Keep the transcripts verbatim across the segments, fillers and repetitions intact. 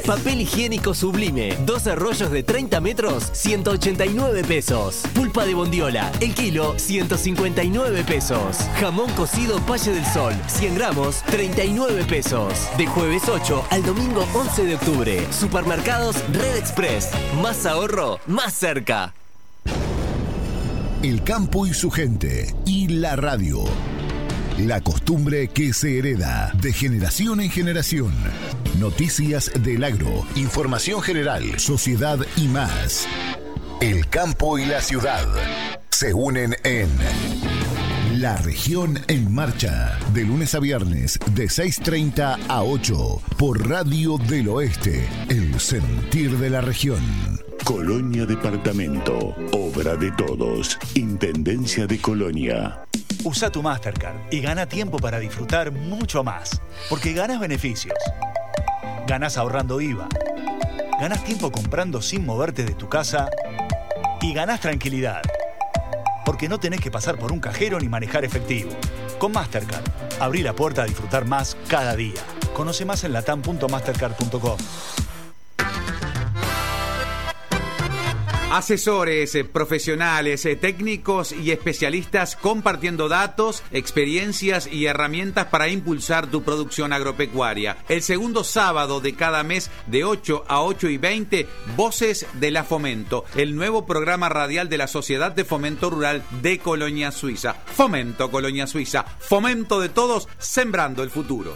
Papel higiénico Sublime, doce rollos de treinta metros, ciento ochenta y nueve pesos. Pulpa de bondiola, el kilo, ciento cincuenta y nueve pesos. Jamón cocido Valle del Sol, cien gramos, treinta y nueve pesos. De jueves ocho al domingo once de octubre. Supermercados Red Express. Más ahorro, más cerca. El campo y su gente. Y la radio. La costumbre que se hereda de generación en generación. Noticias del agro, información general, sociedad y más. El campo y la ciudad se unen en La Región en Marcha, de lunes a viernes de seis treinta a ocho por Radio del Oeste, el sentir de la región. Colonia Departamento, obra de todos, Intendencia de Colonia. Usa tu Mastercard y gana tiempo para disfrutar mucho más, porque ganas beneficios. Ganás ahorrando I V A, ganás tiempo comprando sin moverte de tu casa y ganás tranquilidad, porque no tenés que pasar por un cajero ni manejar efectivo. Con Mastercard, abrí la puerta a disfrutar más cada día. Conoce más en latam punto mastercard punto com. Asesores, eh, profesionales, eh, técnicos y especialistas compartiendo datos, experiencias y herramientas para impulsar tu producción agropecuaria. El segundo sábado de cada mes de ocho a ocho y veinte, Voces de la Fomento, el nuevo programa radial de la Sociedad de Fomento Rural de Colonia Suiza. Fomento Colonia Suiza, fomento de todos, sembrando el futuro.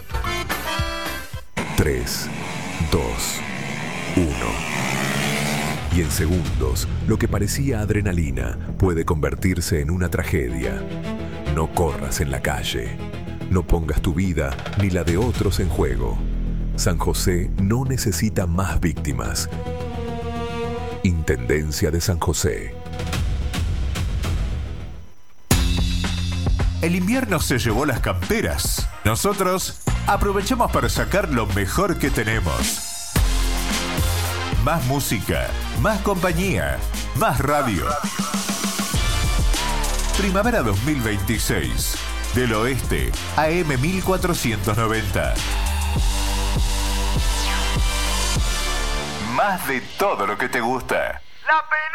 tres, dos, uno. Y en segundos, lo que parecía adrenalina puede convertirse en una tragedia. No corras en la calle. No pongas tu vida ni la de otros en juego. San José no necesita más víctimas. Intendencia de San José. El invierno se llevó las camperas. Nosotros aprovechamos para sacar lo mejor que tenemos. Más música, más compañía, más radio. Primavera dos mil veintiséis. Del Oeste, A M mil cuatrocientos noventa. Más de todo lo que te gusta. La